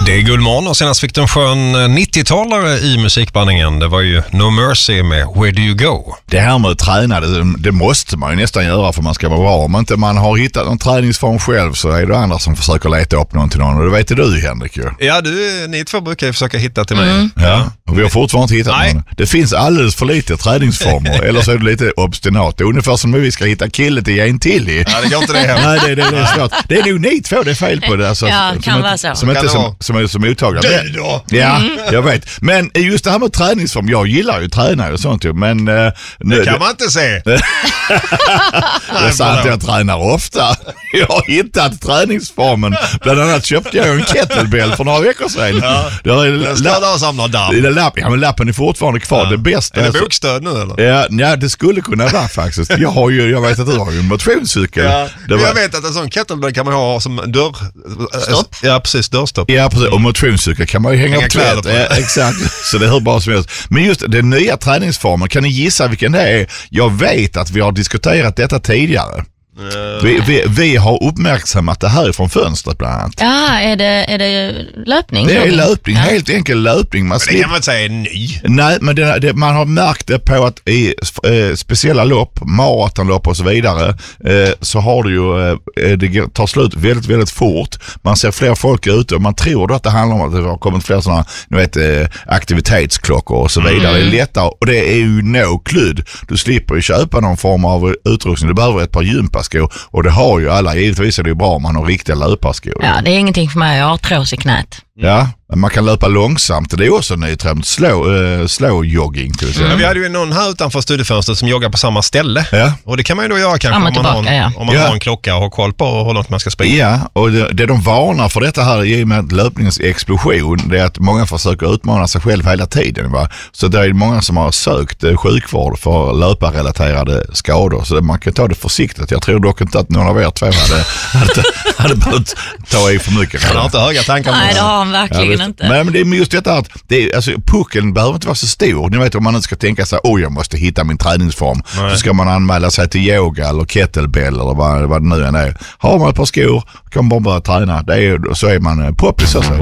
Det är Guldmorgon och senast fick du en skön 90-talare i musikbandningen. Det var ju No Mercy med Where Do You Go? Det här med att träna, det måste man ju nästan göra för man ska vara bra. Om inte man har hittat någon träningsform själv så är det andra som försöker leta upp någon till någon. Och det vet du, Henrik ju. Ja, ni två brukar ju försöka hitta till mig. Ja, och vi har fortfarande inte hittat någon. Det finns alldeles för lite träningsformer. Eller så är det lite obstinat. Det är ungefär som vi ska hitta kille till en till i. Ja, det går inte det heller. Nej, det är svårt. Det är nog ni två det är fel på det. Alltså, ja, kan vara så. Som är så mottagare. Du då? Ja, jag vet. Men just det här med träningsform, jag gillar ju träna och sånt ju, men... det kan man inte se. Det är sant att jag tränar ofta. Jag har hittat träningsformen. Bland annat köpte jag en kettlebell för några veckor sedan. Ja, men lappen är fortfarande kvar. Ja. Det bästa. Är det bokstöd nu eller? Ja, det skulle kunna vara faktiskt. Jag vet att du har ju en motionscykel. Ja, jag vet att en sån kettlebell kan man ha som dörrstopp. Ja, precis, dörrstopp. Ja, precis. Och motionscykel kan man ju hänga upp kläder på. Ja, exakt. Så det är hur bra som helst. Men just den nya träningsformen, kan ni gissa vilken det är? Jag vet att vi har diskuterat detta tidigare. Vi har uppmärksammat det här från fönstret bland annat. Ja, är det löpning? Det är löpning, helt enkel löpning. Men det kan man inte säga är ny. Nej, men man har märkt det på att i speciella lopp, maratonlopp och så vidare, så har det ju, det tar slut väldigt, väldigt fort. Man ser fler folk ute och man tror att det handlar om att det har kommit fler sådana, aktivitetsklockor och så vidare. Det är lättare och det är ju no kludd. Du slipper ju köpa någon form av utrustning. Du behöver ett par gympaskor och det har ju alla. Givetvis är det ju bra om man har riktiga löparskor. Ja, det är ingenting för mig. Jag har artros i knät. Ja, man kan löpa långsamt. Det är också en ny trend. Slow jogging till exempel. Vi hade ju någon här utanför studiefönstret som joggar på samma ställe. Ja. Och det kan man ju då göra kanske om man har en klocka och har koll på hur långt man ska springa. Ja, och det de varnar för detta här i och med löpningens explosion, det är att många försöker utmana sig själv hela tiden. Va? Så det är många som har sökt sjukvård för löparrelaterade skador. Så man kan ta det försiktigt. Jag tror dock inte att någon av er två hade behövt ta i för mycket. Han har inte höga tankar. Nej, det har han verkligen inte. Men det är just detta att puckeln behöver inte vara så stor. Ni vet om man inte ska tänka sig jag måste hitta min träningsform. Nej. Så ska man anmäla sig till yoga eller kettlebell eller vad det nu än är. Har man ett par skor kan man bara börja träna. Så är man poppis.